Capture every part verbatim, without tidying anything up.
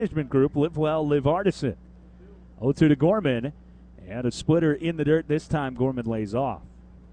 Management Group, Live Well, Live Artisan. oh two to Gorman, and a splitter in the dirt. This time Gorman lays off.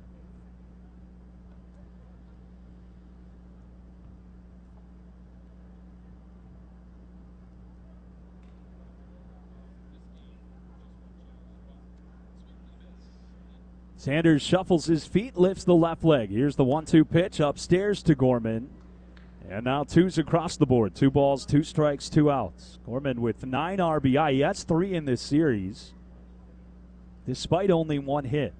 Sanders shuffles his feet, lifts the left leg. Here's the one two pitch upstairs to Gorman. And now two's across the board. Two balls, two strikes, two outs. Gorman with nine R B I. He has three in this series, despite only one hit.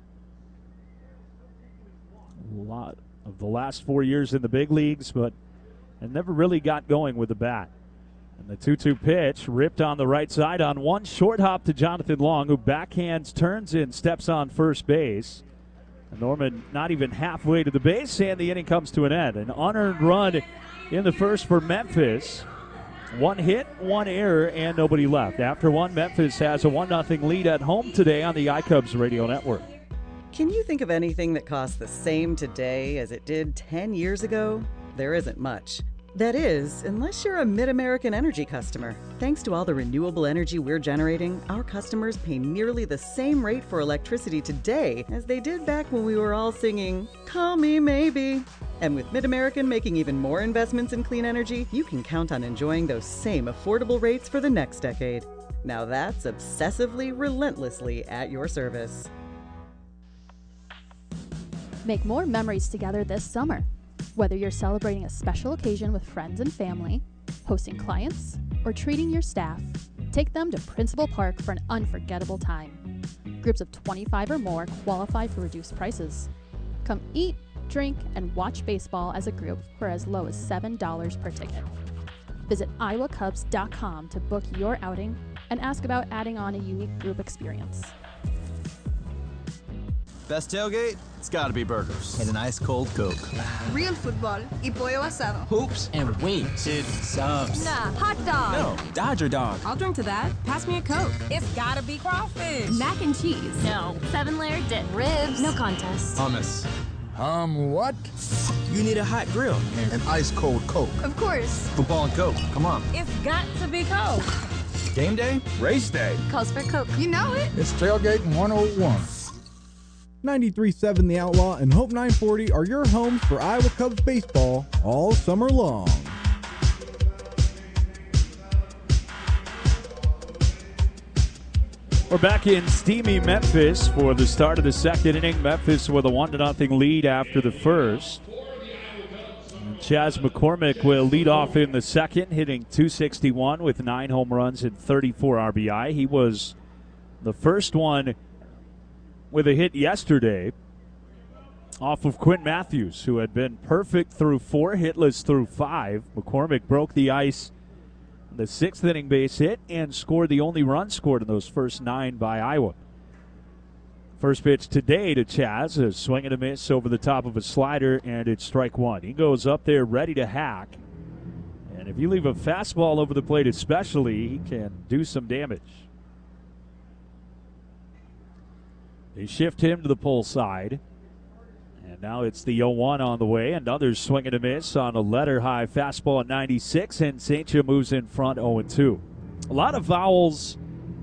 A lot of the last four years in the big leagues, but and never really got going with the bat. And the two two pitch ripped on the right side on one short hop to Jonathan Long, who backhands, turns in, steps on first base. And Norman not even halfway to the base, and the inning comes to an end. An unearned run in the first for Memphis. One hit, one error, and nobody left. After one, Memphis has a one nothing lead at home today on the iCubs Radio Network. Can you think of anything that costs the same today as it did ten years ago? There isn't much. That is, unless you're a Mid-American Energy customer. Thanks to all the renewable energy we're generating, our customers pay nearly the same rate for electricity today as they did back when we were all singing, "Call Me Maybe." And with Mid-American making even more investments in clean energy, you can count on enjoying those same affordable rates for the next decade. Now that's obsessively, relentlessly at your service. Make more memories together this summer. Whether you're celebrating a special occasion with friends and family, hosting clients, or treating your staff, take them to Principal Park for an unforgettable time. Groups of twenty-five or more qualify for reduced prices. Come eat, drink, and watch baseball as a group for as low as seven dollars per ticket. Visit iowa cubs dot com to book your outing and ask about adding on a unique group experience. Best tailgate? It's gotta be burgers. And an ice cold Coke. Real football y pollo asado. Hoops and wings. Dude, subs. Nah, hot dog. No, Dodger dog. I'll drink to that. Pass me a Coke. It's gotta be crawfish. Mac and cheese. No. Seven-layer dip. Ribs. No contest. Hummus. Um, what? You need a hot grill. An ice cold Coke. Of course. Football and Coke. Come on. It's got to be Coke. Game day? Race day. Calls for Coke. You know it. It's Tailgating one oh one. ninety-three point seven The Outlaw and Hope nine forty are your homes for Iowa Cubs baseball all summer long. We're back in steamy Memphis for the start of the second inning. Memphis with a one to nothing lead after the first. And Chas McCormick will lead off in the second, hitting two sixty-one with nine home runs and thirty-four R B I. He was the first one with a hit yesterday off of Quinn Matthews, who had been perfect through four, hitless through five. McCormick broke the ice on the sixth inning base hit and scored the only run scored in those first nine by Iowa. First pitch today to Chas, a swing and a miss over the top of a slider, and it's strike one. He goes up there ready to hack, and if you leave a fastball over the plate especially, he can do some damage. They shift him to the pull side. And now it's the oh one on the way. Another swing and a miss on a letter-high fastball at ninety-six, and Saint-Jean moves in front oh two. A lot of vowels,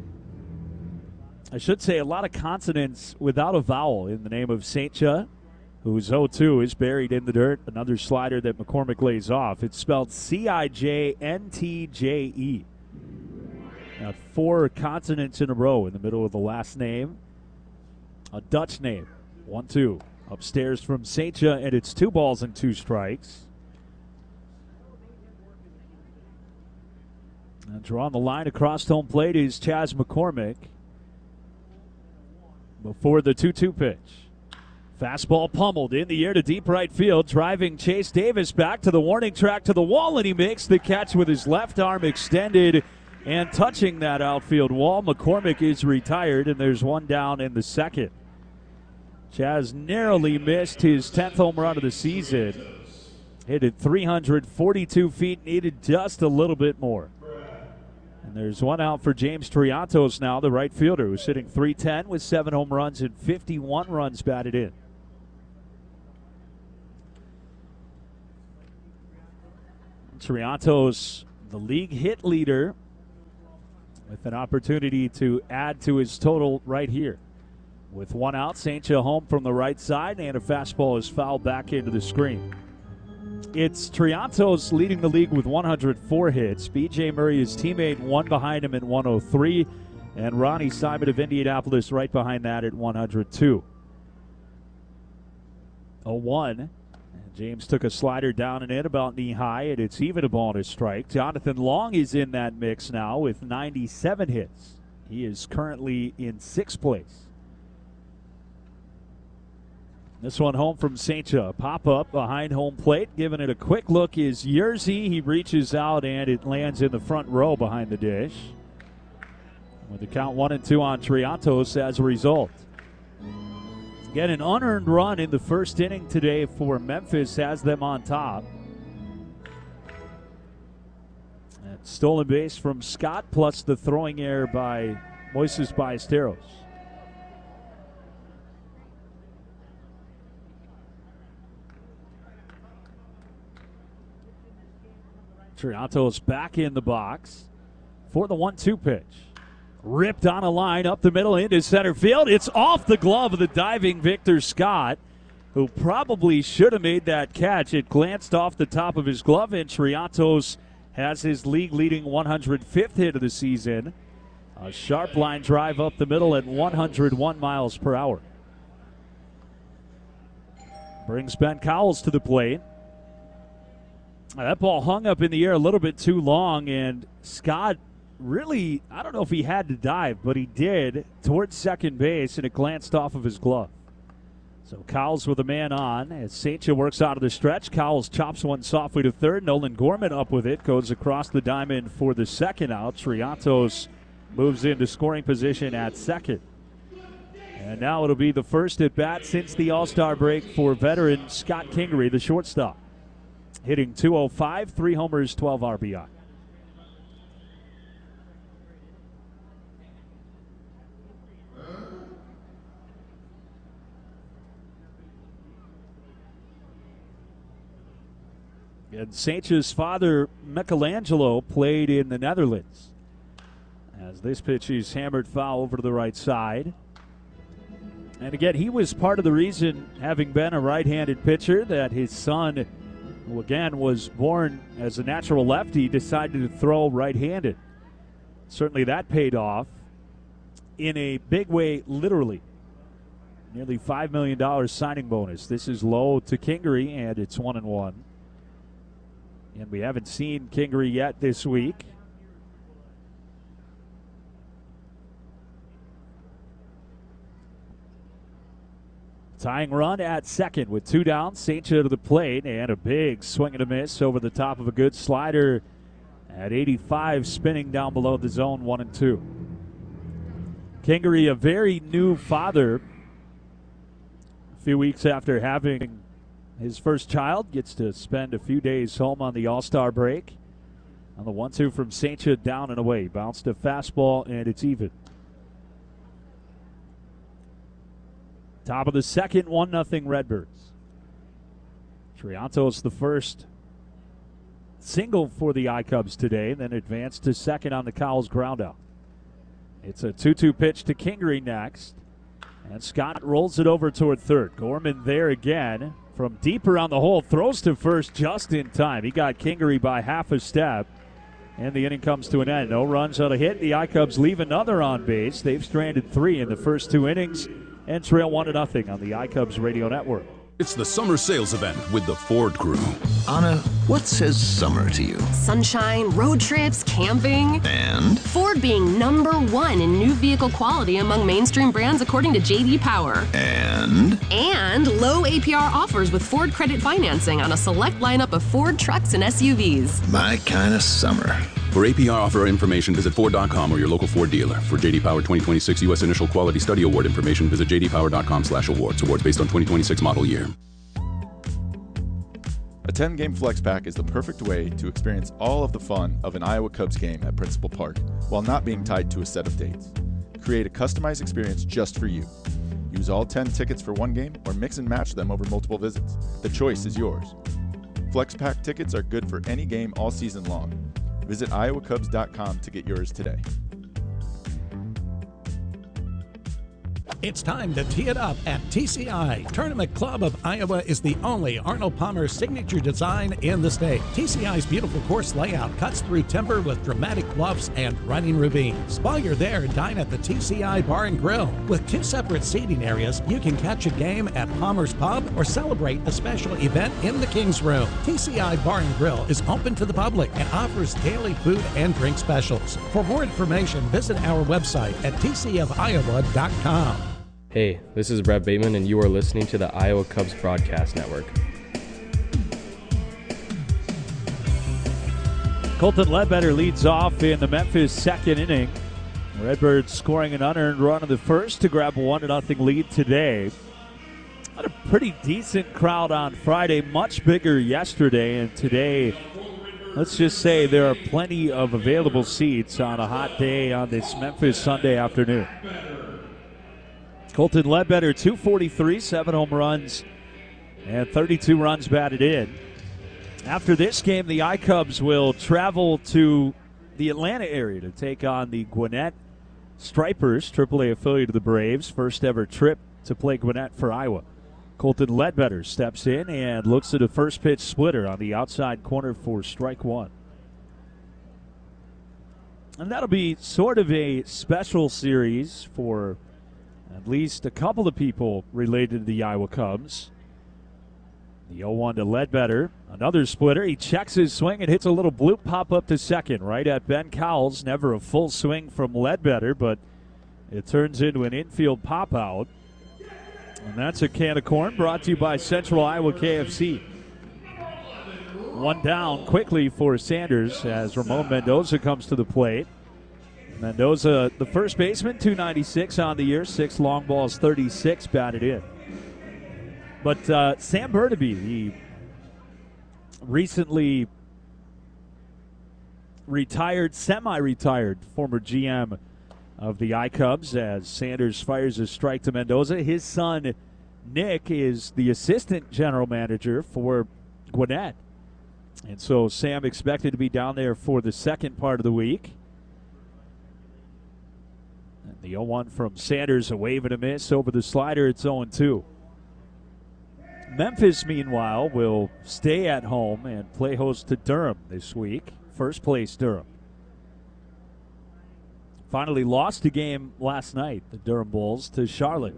I should say a lot of consonants without a vowel in the name of Saint-Jean, whose oh two is buried in the dirt. Another slider that McCormick lays off. It's spelled C I J N T J E. Now four consonants in a row in the middle of the last name. A Dutch name. one two. Upstairs from Saint-Jean, and it's two balls and two strikes. And drawing the line across home plate is Chas McCormick before the two two pitch. Fastball pummeled in the air to deep right field, driving Chase Davis back to the warning track to the wall, and he makes the catch with his left arm extended and touching that outfield wall. McCormick is retired, and there's one down in the second. Chas narrowly missed his tenth home run of the season. Hit it three hundred forty-two feet, needed just a little bit more. And there's one out for James Triantos now, the right fielder, who's hitting three ten with seven home runs and fifty-one runs batted in. Triantos, the league hit leader with an opportunity to add to his total right here. With one out, Saint Joe home from the right side, and a fastball is fouled back into the screen. It's Triantos leading the league with one hundred four hits. B J Murray, his teammate, one behind him at one oh three. And Ronnie Simon of Indianapolis right behind that at one hundred two. oh one. James took a slider down and in about knee high, and it's even a ball and a strike. Jonathan Long is in that mix now with ninety-seven hits. He is currently in sixth place. This one home from Saint Joe. Pop up behind home plate. Giving it a quick look is Yerzy. He reaches out and it lands in the front row behind the dish. With the count one and two on Triantos as a result. Again, an unearned run in the first inning today for Memphis has them on top. And stolen base from Scott plus the throwing error by Moises Ballesteros. Triantos back in the box for the one two pitch. Ripped on a line up the middle into center field. It's off the glove of the diving Victor Scott, who probably should have made that catch. It glanced off the top of his glove, and Triantos has his league-leading one hundred fifth hit of the season. A sharp line drive up the middle at one hundred one miles per hour. Brings Ben Cowles to the plate. That ball hung up in the air a little bit too long, and Scott really, I don't know if he had to dive, but he did towards second base, and it glanced off of his glove. So Cowles with a man on as Saint Joe works out of the stretch. Cowles chops one softly to third. Nolan Gorman up with it, goes across the diamond for the second out. Triantos moves into scoring position at second. And now it'll be the first at bat since the All-Star break for veteran Scott Kingery, the shortstop. Hitting two oh five, three homers, twelve R B I. And Saint Joe's father, Michelangelo, played in the Netherlands. As this pitch is hammered foul over to the right side. And again, he was part of the reason, having been a right-handed pitcher, that his son, who again was born as a natural lefty, decided to throw right-handed. Certainly that paid off in a big way, literally. Nearly five million dollars signing bonus. This is low to Kingery, and it's one and one. And we haven't seen Kingery yet this week. Tying run at second with two down. Saint Joe to the plate, and a big swing and a miss over the top of a good slider at eighty-five, spinning down below the zone, one and two. Kingery, a very new father. A few weeks after having his first child, gets to spend a few days home on the All-Star break. On the one two from Saint Joe, down and away. Bounced a fastball, and it's even. Top of the second, one nothing Redbirds. Triantos the first single for the I-Cubs today, then advanced to second on the Cowles groundout. It's a two two pitch to Kingery next, and Scott rolls it over toward third. Gorman there again from deep around the hole, throws to first just in time. He got Kingery by half a step, and the inning comes to an end. No runs on a hit. The I-Cubs leave another on base. They've stranded three in the first two innings and trail one to nothing on the I-Cubs radio network. It's the summer sales event with the Ford Crew. Anna, what says summer to you? Sunshine, road trips, camping. And? Ford being number one in new vehicle quality among mainstream brands according to J D Power. And? And low A P R offers with Ford credit financing on a select lineup of Ford trucks and S U Vs. My kind of summer. For A P R offer information, visit Ford dot com or your local Ford dealer. For J D Power twenty twenty-six U S Initial Quality Study Award information, visit J D Power dot com slash awards. Awards based on twenty twenty-six model year. A ten-game flex pack is the perfect way to experience all of the fun of an Iowa Cubs game at Principal Park while not being tied to a set of dates. Create a customized experience just for you. Use all ten tickets for one game or mix and match them over multiple visits. The choice is yours. Flex pack tickets are good for any game all season long. Visit iowa cubs dot com to get yours today. It's time to tee it up at T C I. Tournament Club of Iowa is the only Arnold Palmer signature design in the state. T C I's beautiful course layout cuts through timber with dramatic bluffs and running ravines. While you're there, dine at the T C I Bar and Grill. With two separate seating areas, you can catch a game at Palmer's Pub or celebrate a special event in the King's Room. T C I Bar and Grill is open to the public and offers daily food and drink specials. For more information, visit our website at t c of iowa dot com. Hey, this is Brett Bateman, and you are listening to the Iowa Cubs Broadcast Network. Colton Ledbetter leads off in the Memphis second inning. Redbirds scoring an unearned run in the first to grab a one to nothing lead today. Had a pretty decent crowd on Friday, much bigger yesterday, and today, let's just say there are plenty of available seats on a hot day on this Memphis Sunday afternoon. Colton Ledbetter, two forty-three, seven home runs, and thirty-two runs batted in. After this game, the I-Cubs will travel to the Atlanta area to take on the Gwinnett Stripers, triple A affiliate of the Braves. First ever trip to play Gwinnett for Iowa. Colton Ledbetter steps in and looks at a first pitch splitter on the outside corner for strike one. And that'll be sort of a special series for at least a couple of people related to the Iowa Cubs. The oh one to Ledbetter. Another splitter. He checks his swing and hits a little bloop pop up to second right at Ben Cowles. Never a full swing from Ledbetter, but it turns into an infield pop out. And that's a can of corn brought to you by Central Iowa K F C. One down quickly for Sanders as Ramon Mendoza comes to the plate. Mendoza, the first baseman, two ninety-six on the year, six long balls, thirty-six batted in. But uh, Sam Bernabe, the recently retired, semi-retired former G M of the I-Cubs, as Sanders fires a strike to Mendoza. His son, Nick, is the assistant general manager for Gwinnett. And so Sam expected to be down there for the second part of the week. And the oh one from Sanders, a wave and a miss over the slider. It's oh two. Memphis, meanwhile, will stay at home and play host to Durham this week. First place Durham. Finally lost a game last night, the Durham Bulls, to Charlotte.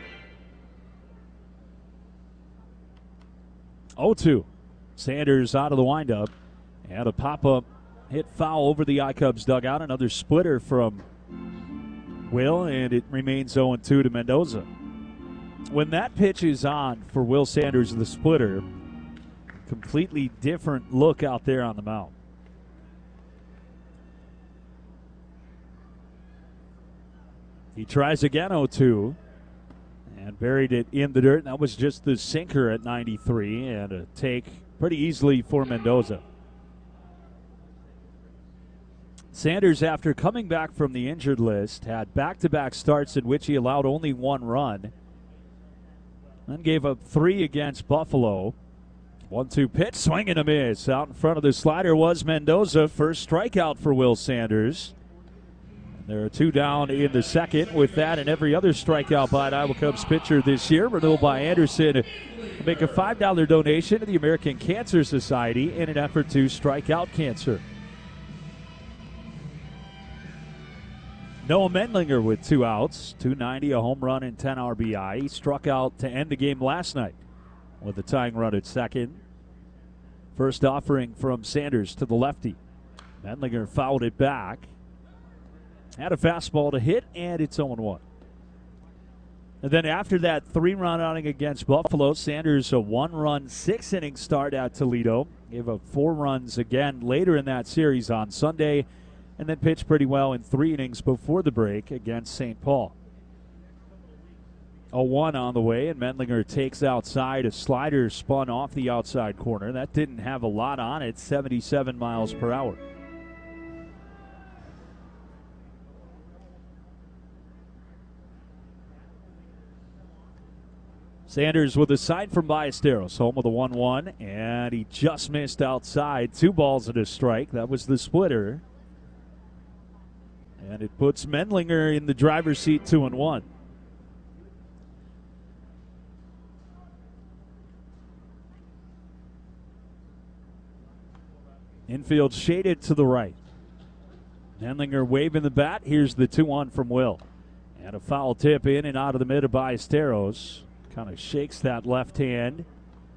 oh two. Sanders out of the windup. And a pop-up hit foul over the I-Cubs dugout. Another splitter from Will, and it remains oh two to Mendoza. When that pitch is on for Will Sanders, the splitter, completely different look out there on the mound. He tries again, oh two, and buried it in the dirt. That was just the sinker at ninety-three, and a take pretty easily for Mendoza. Sanders, after coming back from the injured list, had back-to-back starts in which he allowed only one run, then gave up three against Buffalo. one two pitch, swing and a miss. Out in front of the slider was Mendoza. First strikeout for Will Sanders. There are two down in the second. With that and every other strikeout by an Iowa Cubs pitcher this year, renewal by Anderson, make a five dollar donation to the American Cancer Society in an effort to strike out cancer. Noah Mendlinger with two outs, two ninety, a home run, and ten R B I. He struck out to end the game last night with a tying run at second. First offering from Sanders to the lefty. Mendlinger fouled it back. Had a fastball to hit, and it's oh one. And then after that three-run outing against Buffalo, Sanders a one-run, six-inning start at Toledo. Gave up four runs again later in that series on Sunday, and then pitched pretty well in three innings before the break against Saint Paul. oh one on the way, and Mendlinger takes outside. A slider spun off the outside corner. That didn't have a lot on it, seventy-seven miles per hour. Sanders with a sign from Ballesteros, home of the one one, and he just missed outside. Two balls and a strike. That was the splitter. And it puts Mendlinger in the driver's seat, two and one. Infield shaded to the right. Nendlinger waving the bat. Here's the two one from Will. And a foul tip in and out of the middle by Ballesteros. Kind of shakes that left hand.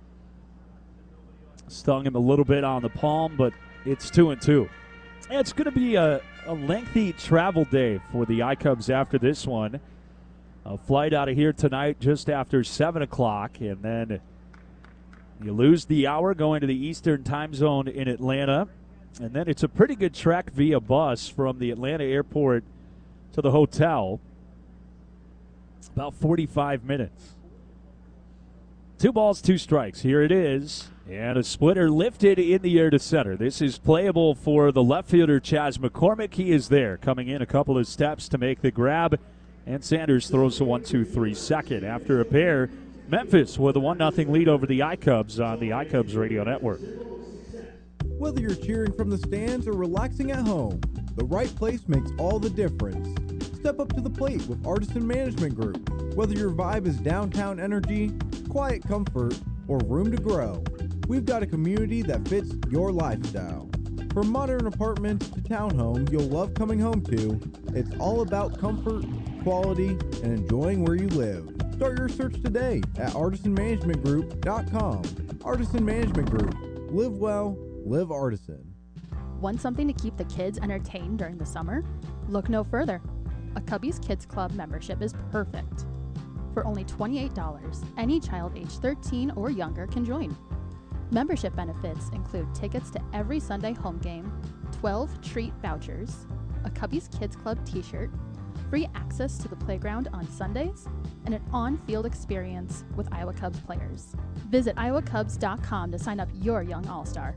Stung him a little bit on the palm, but it's two and two. And it's going to be a, a lengthy travel day for the I-Cubs after this one. A flight out of here tonight just after seven o'clock, and then you lose the hour going to the Eastern time zone in Atlanta. And then it's a pretty good trek via bus from the Atlanta airport to the hotel. About forty-five minutes. Two balls, two strikes. Here it is. And a splitter lifted in the air to center. This is playable for the left fielder, Chas McCormick. He is there, coming in a couple of steps to make the grab. And Sanders throws a one two three second. After a pair, Memphis with a one nothing lead over the I-Cubs on the I-Cubs Radio Network. Whether you're cheering from the stands or relaxing at home, the right place makes all the difference. Step up to the plate with Artisan Management Group. Whether your vibe is downtown energy, quiet comfort, or room to grow, we've got a community that fits your lifestyle. From modern apartments to townhomes you'll love coming home to, it's all about comfort, quality, and enjoying where you live. Start your search today at artisan management group dot com. Artisan Management Group. Live well, live Artisan. Want something to keep the kids entertained during the summer? Look no further. A Cubbies Kids Club membership is perfect. For only twenty-eight dollars, any child age thirteen or younger can join. Membership benefits include tickets to every Sunday home game, twelve treat vouchers, a Cubbies Kids Club t-shirt, free access to the playground on Sundays, and an on-field experience with Iowa Cubs players. Visit iowa cubs dot com to sign up your young all-star.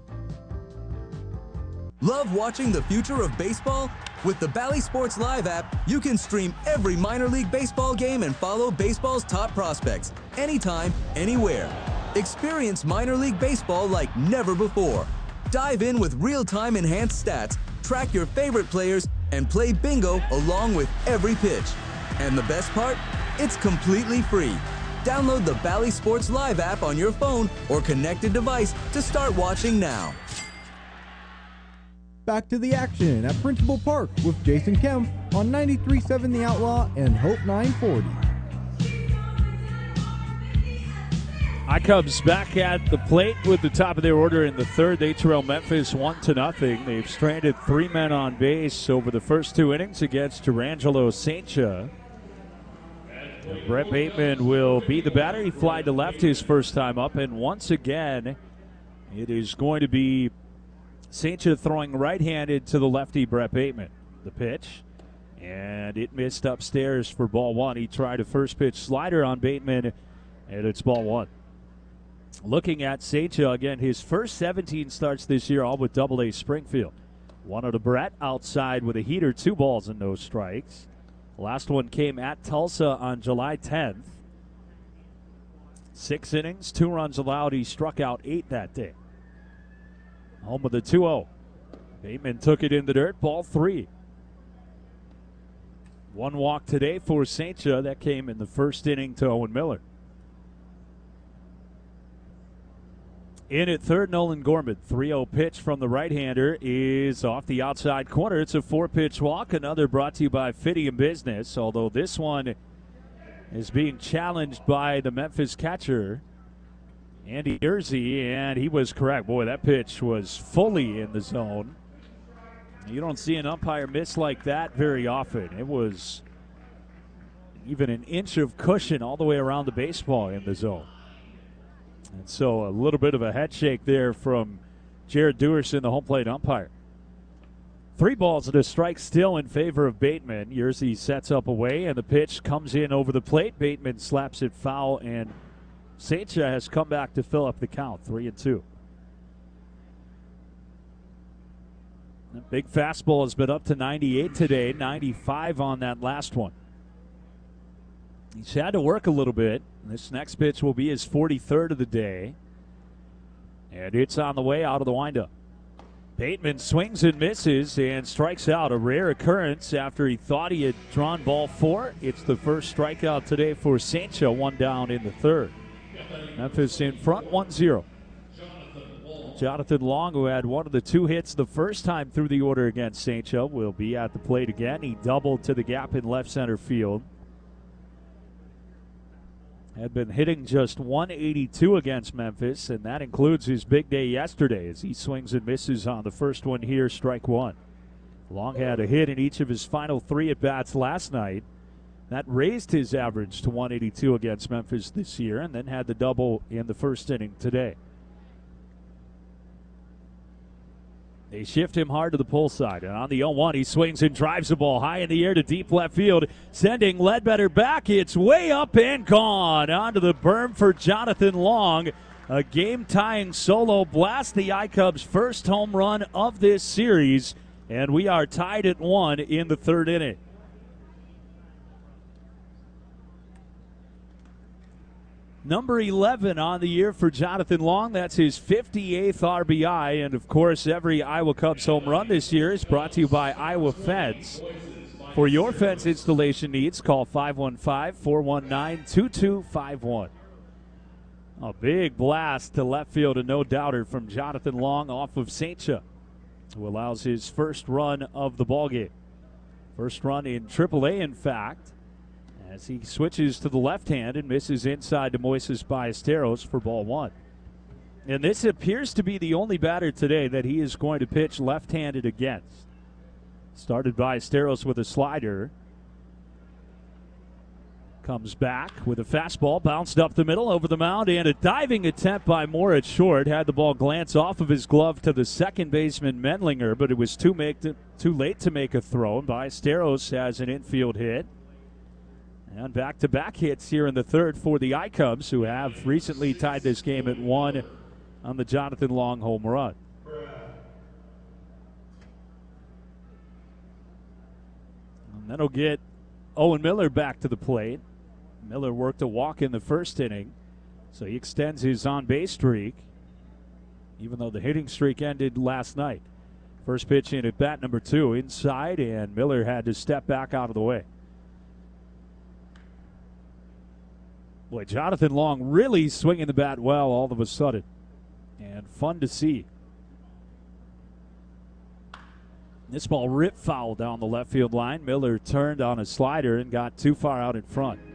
Love watching the future of baseball? With the Bally Sports Live app, you can stream every minor league baseball game and follow baseball's top prospects anytime, anywhere. Experience minor league baseball like never before. Dive in with real-time enhanced stats, track your favorite players, and play bingo along with every pitch. And the best part? It's completely free. Download the Bally Sports Live app on your phone or connected device to start watching now. Back to the action at Principal Park with Jason Kemp on ninety-three point seven The Outlaw and Hope nine forty. I-Cubs back at the plate with the top of their order in the third. They trail Memphis one to nothing. They've stranded three men on base over the first two innings against Durangelo Saintja. Brett Bateman will be the batter. He flied to left his first time up, and once again, it is going to be Saintja throwing right-handed to the lefty Brett Bateman. The pitch, and it missed upstairs for ball one. He tried a first pitch slider on Bateman, and it's ball one. Looking at Saintja, again, his first seventeen starts this year, all with Double A Springfield. One to Brett outside with a heater, two balls and no strikes. Last one came at Tulsa on July tenth. Six innings, two runs allowed. He struck out eight that day. Home with a two oh. Bateman took it in the dirt, ball three. One walk today for Saintja. That came in the first inning to Owen Miller. In at third, Nolan Gorman. three oh pitch from the right-hander is off the outside corner. It's a four-pitch walk. Another brought to you by Fidium Business, although this one is being challenged by the Memphis catcher, Andy Jersey, and he was correct. Boy, that pitch was fully in the zone. You don't see an umpire miss like that very often. It was even an inch of cushion all the way around the baseball in the zone. And so a little bit of a head shake there from Jared Dewerson, the home plate umpire. Three balls and a strike still in favor of Bateman. Jersey sets up away, and the pitch comes in over the plate. Bateman slaps it foul, and Saintja has come back to fill up the count, three and two. That big fastball has been up to ninety-eight today, ninety-five on that last one. He's had to work a little bit. This next pitch will be his forty-third of the day. And it's on the way out of the windup. Bateman swings and misses and strikes out. A rare occurrence after he thought he had drawn ball four. It's the first strikeout today for Saintja, one down in the third. Memphis in front, one zero. Jonathan Long, who had one of the two hits the first time through the order against Saint Joe, will be at the plate again. He doubled to the gap in left center field. Had been hitting just one eighty-two against Memphis, and that includes his big day yesterday as he swings and misses on the first one here, strike one. Long had a hit in each of his final three at-bats last night. That raised his average to one eighty-two against Memphis this year, and then had the double in the first inning today. They shift him hard to the pull side, and on the oh one, he swings and drives the ball high in the air to deep left field, sending Ledbetter back. It's way up and gone. Onto the berm for Jonathan Long. A game-tying solo blast, the I-Cubs' first home run of this series, and we are tied at one in the third inning. Number eleven on the year for Jonathan Long. That's his fifty-eighth R B I. And, of course, every Iowa Cubs home run this year is brought to you by Iowa Fence. For your fence installation needs, call five one five, four one nine, two two five one. A big blast to left field, a no-doubter from Jonathan Long off of Saint Joe, who allows his first run of the ballgame. First run in triple A, in fact, as he switches to the left hand and misses inside to Moises Ballesteros for ball one. And this appears to be the only batter today that he is going to pitch left-handed against. Started Ballesteros with a slider. Comes back with a fastball, bounced up the middle, over the mound, and a diving attempt by Moore at short. Had the ball glance off of his glove to the second baseman, Mendlinger, but it was too, make to, too late to make a throw. And Ballesteros has an infield hit. And back-to-back hits here in the third for the I-Cubs, who have recently tied this game at one on the Jonathan Long home run. And that'll get Owen Miller back to the plate. Miller worked a walk in the first inning, so he extends his on-base streak, even though the hitting streak ended last night. First pitch in at bat number two, inside, and Miller had to step back out of the way. Boy, Jonathan Long really swinging the bat well all of a sudden, and fun to see. This ball ripped foul down the left field line. Miller turned on a slider and got too far out in front.